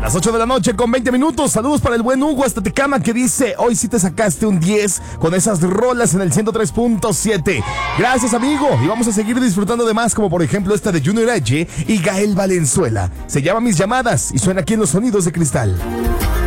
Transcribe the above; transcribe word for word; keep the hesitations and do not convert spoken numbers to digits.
Las ocho de la noche con veinte minutos. Saludos para el buen Hugo hasta Tecama, que dice: hoy sí te sacaste un diez con esas rolas en el ciento tres punto siete. Gracias, amigo. Y vamos a seguir disfrutando de más, como por ejemplo esta de Junior H y Gael Valenzuela. Se llama Mis Llamadas y suena aquí en los Sonidos de Cristal.